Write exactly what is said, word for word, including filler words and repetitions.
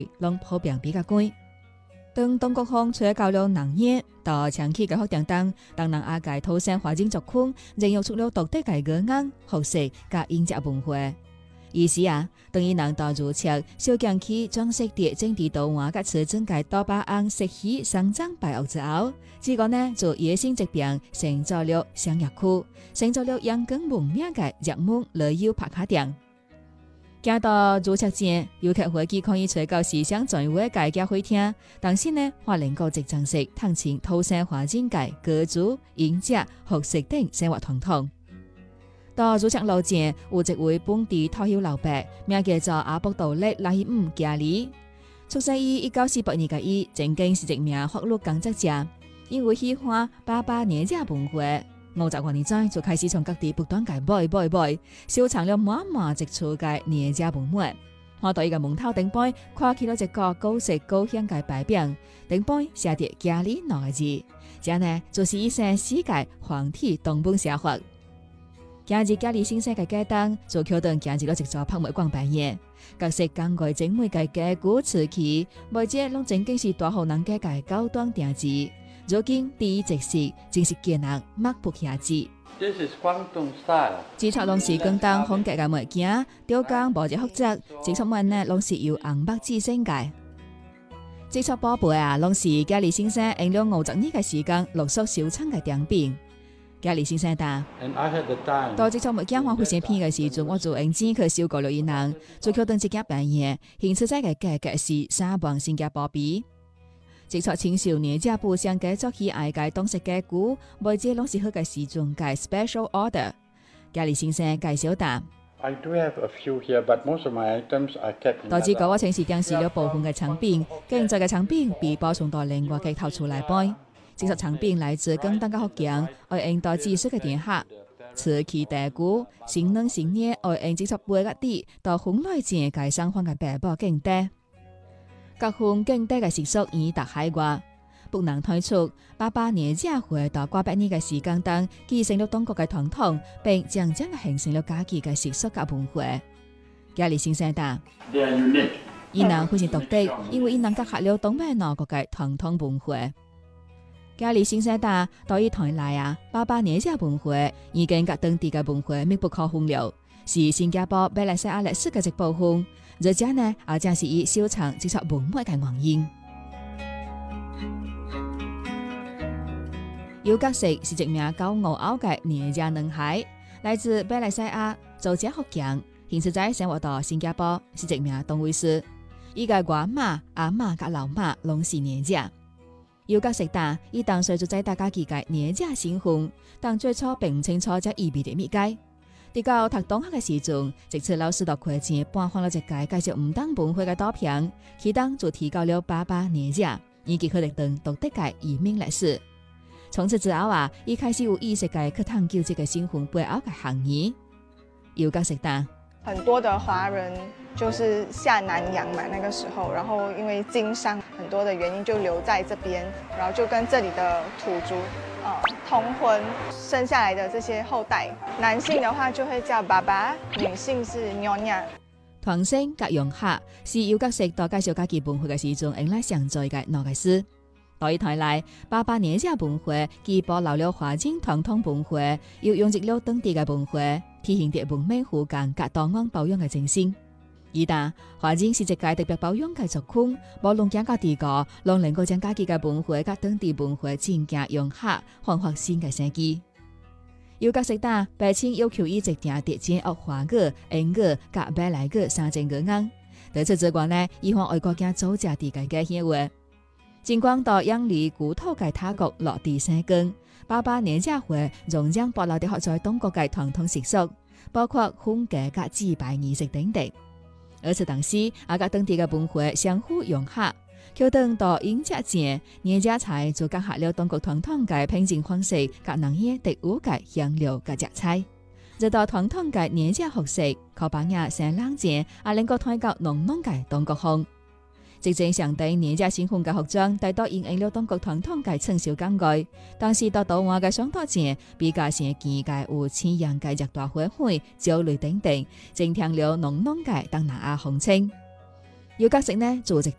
攏普遍比較貴。當中國風吹到了農業到長期嘅發展當，當人亞界土生環境作空，仍有出了獨特嘅語言、學識甲飲食文化。意思啊，當伊人到如赤小強去裝飾啲整地道灣甲瓷磚界多巴胺食起生長敗惡之後，結果呢就野性疾病成咗了商業區，成咗了陽光文明嘅熱門旅遊拍卡點。行到如赤前，遊客會記可以找到時尚專業嘅嘅會廳，但是呢，還能夠即場式探親土生環境界歌族、飲食、學識等生活傳統。到如赤路前有一位本地退休老伯，名叫做阿卜杜勒拉希姆加里。出生於一九四八年嘅伊，曾經是一名法律工作者，因為喜歡巴巴年者文化，五十多年前就開始從各地不斷嘅買買買，收藏了滿滿一處嘅年者文物。看到伊個門頭頂杯，看起了一個高色高香嘅牌匾，頂杯寫着加里兩個字，這呢就是一生世界黃體東本寫法。行至加里先生嘅街燈，就橋段行至咗一座拍賣館擺嘢，各式工藝精美嘅家具瓷器，每隻攏真經是大戶人家嘅高端定製。如今第一即食，正是見人目不暇接。 This is Guangdong style。 製作攏是廣東風格嘅物件，雕工無一複雜，製作物呢攏是由紅木製成嘅。製作寶貝啊，攏是加里先生用了五十年嘅時間陸續收藏嘅獎品。加里先生答：到製作物件花費成片嘅時陣，我就用錢去收購了一人，做橋段一件扮嘢，現實在嘅價格是三萬新加坡幣。製作青少年者布上嘅作起愛嘅當時嘅股，每隻攏是好嘅時陣嘅 special order。加里先生介紹答：導致嗰個城市展示了部分嘅產品，現在嘅產品被保存到另外嘅頭出來擺。製作產品來自廣東嘅福建，愛用到知識嘅電客，瓷器大鼓，新郎新娘愛用製作杯嘅啲，到紅來前嘅相關嘅白布更多。各項更多嘅習俗已達海外，不能推出巴巴年者會到過百年嘅時間當，繼承了中國嘅傳統，並漸漸嘅形成了家己嘅習俗及文化。加里先生答：伊人非常獨特，因為伊人結合了東北兩國嘅傳統文化。加里先生答：到伊台來啊，巴巴年者文化已經甲當地嘅文化密不可分了，是新加坡馬來西亞歷史嘅一部分。而且呢，也正是以收藏製作文物嘅原因。尤格石是一名高傲傲嘅年輕男孩，來自馬來西亞，祖籍福建，現實在生活到新加坡，是一名東衛師。伊嘅外媽、阿媽甲老媽攏是年者。尤格石答：伊當時就在大家己嘅年者身份，但最初並唔清楚這意味着乜解。直到讀中學嘅時陣，直次老師到課前播放了一屆介紹唔當文化嘅導片，其中就提到了巴巴年者，以及佢哋等獨特嘅移民歷史。從此之後啊，伊開始有意識嘅去探究這個身份背後嘅含義。尤格石答： 很多的華人就是下南洋嘛，那個時候，然後因為經商很多的原因就留在這邊，然後就跟這裡的土族。呃、通婚生下來的這些後代，男性的話就會叫爸爸，女性是娘娘。 團聲甲用客是尤格石到介紹家己文化嘅時陣，用來上載嘅兩個字。到伊台來，巴巴年者文化既保留了華人傳統文化，又融入了當地嘅文化，體現着文明互鑒甲多元包容嘅精神。伊答：華人是一個特別包容嘅族群，無論行到地個，攏能夠將家己嘅文化甲當地文化真正融合，焕發新嘅生機。尤格石答：白青要求伊直定直接學華語、英語甲馬來語三種語言。除此之外呢，伊向外國人組織地界嘅協會。盡管到養離古土嘅他國落地生根，巴巴年者會仍然保留啲學在中國嘅傳統習俗，包括婚嫁甲祭拜儀式等等。而此當時，阿甲當地嘅文化相互融合，橋段到飲食前，年者菜就結合了中國傳統嘅烹飪方式，甲農業特有嘅香料甲食材。直到傳統嘅年者學識，靠把握生冷前，也能夠推到濃濃嘅中國風。直正上對年者身份嘅服裝，大多應用了中國傳統嘅傳銷工藝，但是到島外嘅商討前，比較先見嘅有青陽嘅熱帶花卉、酒類等等，增添了濃濃嘅東南亞風情。尤格石呢，做一